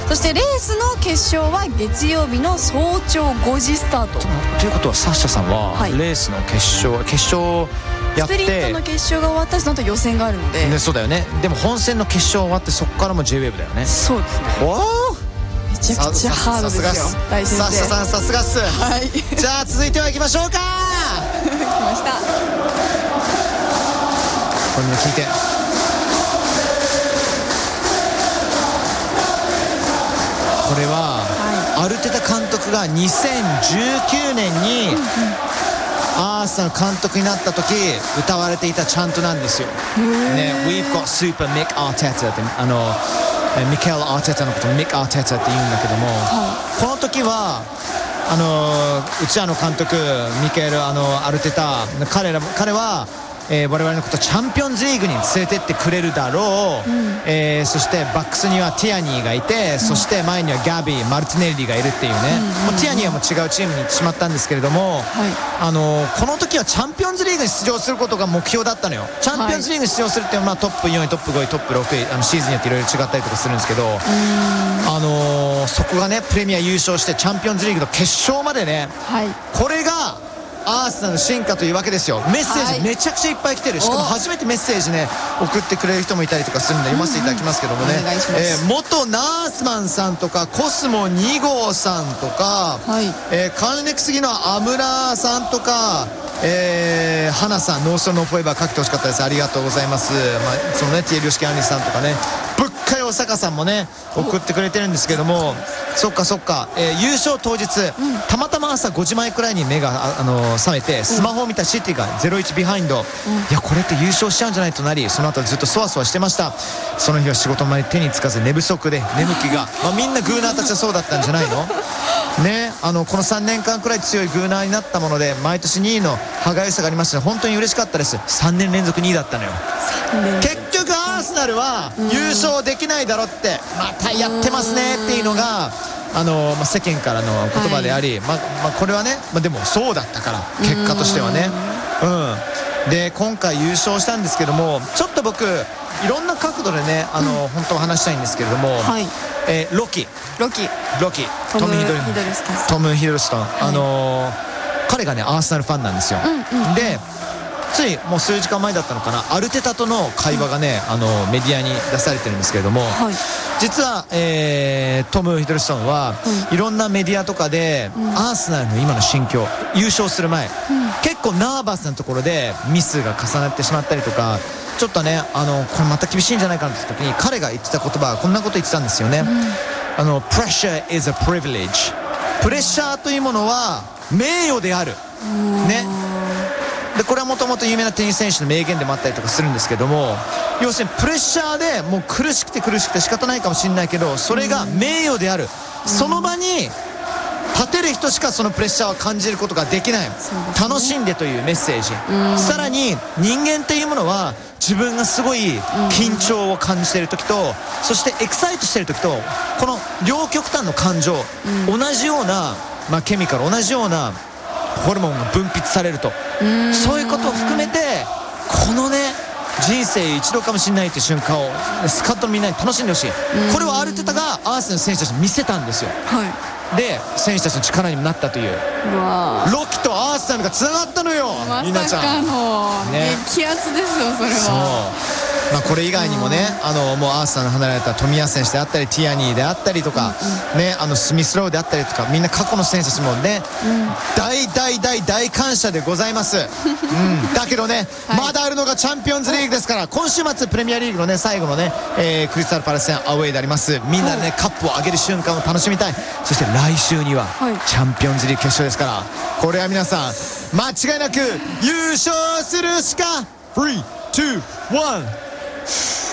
そしてレースの決勝は月曜日の早朝5時スタートということはサッシャさんは、 はい、 レースの決勝やってスプリントの決勝が終わったその後予選があるので、 ね、そうだよね。でも本戦の決勝終わってそこからも J-WAVE だよね。 そうですね。 めちゃくちゃハードですよ大先生。 サッシャさんさすがっす。 はい、 じゃあ続いては行きましょうか。 来ました。 これも聞いて、これは、アルテタ監督が2019年に、アーセナル監督になった時歌われていたチャントなんですよ、ね、We've got Super Mick Arteta ってミケル・アーテタのことをミック・アーテタって言うんだけども、この時はうち監督ミケル・アルテタ彼は我々のことをチャンピオンズリーグに連れてってくれるだろう、そしてバックスにはティアニーがいて、そして前にはギャビー、マルティネッリがいるっていうね、もうティアニーはもう違うチームに行ってしまったんですけれども、この時はチャンピオンズリーグに出場することが目標だったのよ。チャンピオンズリーグに出場するっていうのは、トップ4位トップ5位トップ6位シーズンによっていろいろ違ったりとかするんですけど、そこがねプレミア優勝してチャンピオンズリーグの決勝までね、これがアーセナルの進化というわけですよ。メッセージめちゃくちゃいっぱい来てる。しかも初めてメッセージね送ってくれる人もいたりとかするんで読ませていただきますけどもね、元ナースマンさんとかコスモ2号さんとか、還暦すぎのアムラーさんとか、花さんノーストノーフォーエバーかけてほしかったです。ありがとうございます。そのねティエリオシキアニさんとかね、ぶっかよ坂さんもね送ってくれてるんですけども、そっか、優勝当日、たまたま朝5時前くらいに目が覚めてスマホを見たシティが 0-1 ビハインド、いやこれって優勝しちゃうんじゃないとなり、その後ずっとそわそわしてました。その日は仕事まで手につかず寝不足で眠気が、みんなグーナーたちはそうだったんじゃないのね。この3年間くらい強いグーナーになったもので毎年2位の歯がゆさがありましたので本当に嬉しかったです。3年連続2位だったのよ。結局アーセナルは優勝できないだろってまたやってますねっていうのが世間からの言葉であり、これはね、でもそうだったから結果としてはね、で今回優勝したんですけども、ちょっと僕いろんな角度でね本当は話したいんですけれども、ロキトム・ヒドルストン、彼がねアーセナルファンなんですよ。でついもう数時間前だったのかな、アルテタとの会話がねメディアに出されてるんですけれども、実は、トム・ヒドルストンはいろんなメディアとかでアーセナルの今の心境、優勝する前、結構ナーバスなところでミスが重なってしまったりとか、ちょっとねこれまた厳しいんじゃないかなって時に彼が言ってた言葉はこんなこと言ってたんですよね。Pressure is a privilege。 プレッシャーというものは名誉であるね。でこれはもともと有名なテニス選手の名言でもあったりとかするんですけども、要するにプレッシャーでもう苦しくて仕方ないかもしれないけど、それが名誉である。その場に立てる人しかそのプレッシャーを感じることができない、楽しんでというメッセージ。さらに人間っていうものは自分がすごい緊張を感じている時と、そしてエキサイトしている時と、この両極端の感情、同じような、ケミカル、同じようなホルモンが分泌されると、そういうことを含めてこのね人生一度かもしれないという瞬間をスカッとみんなに楽しんでほしい。これをアルテタがアーセナルの選手たちに見せたんですよ。で選手たちの力にもなったという、ロキとアーセナルがつながったのよ。 まさかの激アツですよそれは。 これ以外にもねもうアーセナル離れた富安選手であったりティアニーであったりとか、スミスローであったりとか、みんな過去の選手たちもね、大感謝でございます。だけどね、まだあるのがチャンピオンズリーグですから、今週末プレミアリーグのね最後のね、クリスタルパレス戦アウェーであります。みんなでねカップを上げる瞬間を楽しみたい。そして来週にはチャンピオンズリーグ決勝ですから、これは皆さん間違いなく優勝するしか 3、2、1